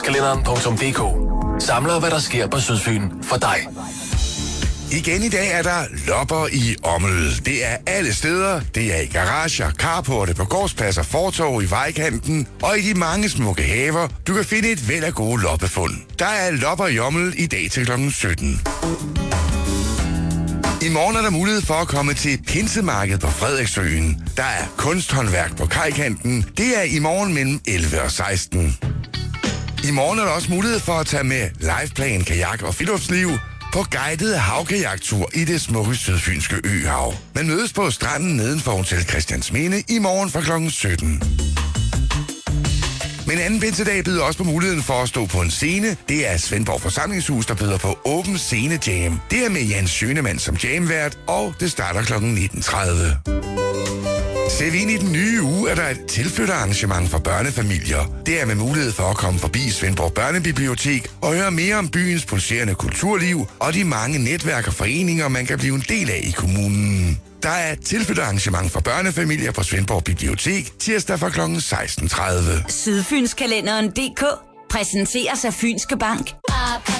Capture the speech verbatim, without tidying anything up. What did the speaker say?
Kalenderen punktum d k samler, hvad der sker på Sydfyn for dig. Igen i dag er der lopper i Ommel. Det er alle steder. Det er i garager, carporte, på gårdspladser, fortov, i vejkanten og i de mange smukke haver. Du kan finde et væld af gode loppefund. Der er lopper i Ommel i dag til klokken sytten. I morgen er der mulighed for at komme til Pinsemarkedet på Frederiksøen. Der er kunsthåndværk på kajkanten. Det er i morgen mellem elleve og seksten. I morgen er der også mulighed for at tage med liveplan, kajak og friluftsliv på guided havkajaktur i det smukke sydfynske øhav. Man mødes på stranden neden for Hotel Christiansminde i morgen fra klokken sytten. Men anden pinsedag byder også på muligheden for at stå på en scene. Det er Svendborg Forsamlingshus, der byder på åben scene jam. Det er med Jan Schønemann som jamvært, og det starter klokken nitten tredive. Ser vi ind i den nye uge, er der et tilflytterarrangement for børnefamilier. Det er med mulighed for at komme forbi Svendborg Børnebibliotek og høre mere om byens pulserende kulturliv og de mange netværk og foreninger, man kan blive en del af i kommunen. Der er et tilflytterarrangement for børnefamilier på Svendborg Bibliotek tirsdag fra klokken seksten tredive. Sydfynskalenderen punktum d k præsenteres af Fynske Bank.